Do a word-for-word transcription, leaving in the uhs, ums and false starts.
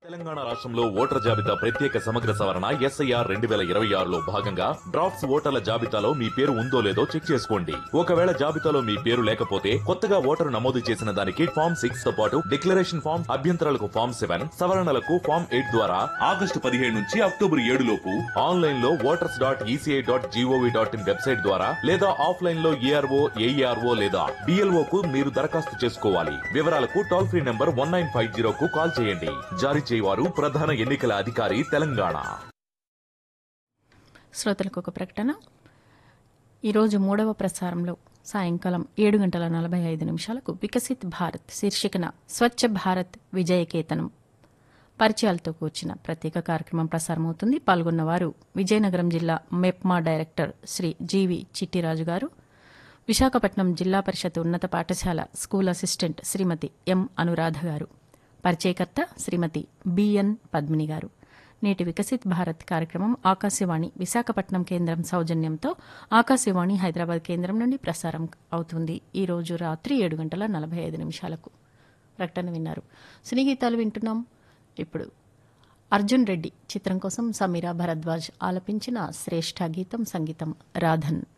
తెలంగాణ రాష్ట్రంలో ఓటర్ జాబితా ప్రత్యేక సమగ్ర సవరణ ఎస్ఐఆర్ రెండు వేల ఇరవై ఆరులో భాగంగా డ్రాఫ్ట్స్ ఓటర్ల జాబితాలో మీ పేరు ఉందో లేదో చెక్ చేసుకోండి. ఒకవేళ జాబితాలో మీ పేరు లేకపోతే కొత్తగా ఓటరు నమోదు చేసిన దానికి ఫామ్ సిక్స్ తో పాటు డిక్లరేషన్ ఫామ్, అభ్యంతరాలకు ఫామ్ సెవెన్, సవరణలకు ఫామ్ ఎయిట్ ద్వారా ఆగస్టు పదిహేడు నుంచి అక్టోబర్ ఏడు లోపు ఆన్లైన్ లో voters dot ECI dot GOV dot in website ద్వారా లేదా ఆఫ్లైన్ లో ఏఆర్ఓ ఏఈఆర్ఓ లేదా బిఎల్ఓ కు మీరు దరఖాస్తు చేసుకోవాలి. వివరాలకు toll free number one nine five zero కు కాల్ చేయండి. జారీ వారు ప్రధాన ఎన్నికల అధికారి తెలంగాణ. శ్రోతలకు ఒక ప్రకటన. ఈరోజు మూడవ ప్రసారంలో సాయంకాలం ఏడు గంటల నలభై ఐదు నిమిషాలకు వికసిత్ భారత్ శీర్షికన స్వచ్ఛ భారత్ విజయకేతనం పరిచయాలతో కూర్చిన ప్రత్యేక కార్యక్రమం ప్రసారమవుతుంది. పాల్గొన్నవారు విజయనగరం జిల్లా మెప్మా డైరెక్టర్ శ్రీ జీవి చిట్టిరాజు గారు, విశాఖపట్నం జిల్లా పరిషత్ ఉన్నత పాఠశాల స్కూల్ అసిస్టెంట్ శ్రీమతి ఎం అనురాధ గారు, పరిచయకర్త శ్రీమతి బిఎన్ పద్మిని గారు. నేటి వికసిత్ భారత్ కార్యక్రమం ఆకాశవాణి విశాఖపట్నం కేంద్రం సౌజన్యంతో ఆకాశవాణి హైదరాబాద్ కేంద్రం నుండి ప్రసారం అవుతుంది. ఈ రోజు రాత్రి ఏడు గంటల నలభై ఐదు నిమిషాలకు. ప్రకటన విన్నారు. సినీ గీతాలు వింటున్నాం. ఇప్పుడు అర్జున్ రెడ్డి చిత్రం కోసం సమీరా భరద్వాజ్ ఆలపించిన శ్రేష్ఠ గీతం, సంగీతం రాధన్.